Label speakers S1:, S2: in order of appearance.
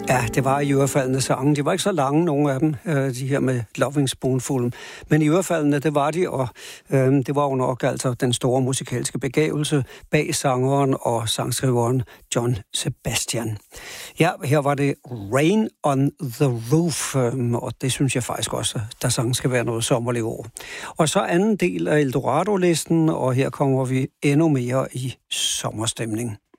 S1: Ja, det var i ørefaldende sange. De var ikke så lange, nogle af dem, de her med Loving Spoonful. Men i ørefaldende, det var de, og det var jo nok altså den store musikalske begævelse bag sangeren og sangskriveren John Sebastian. Ja, her var det Rain on the Roof, og det synes jeg faktisk også, der sangen skal være noget sommerligt år. Og så anden del af Eldorado-listen, og her kommer vi endnu mere i sommerstemning.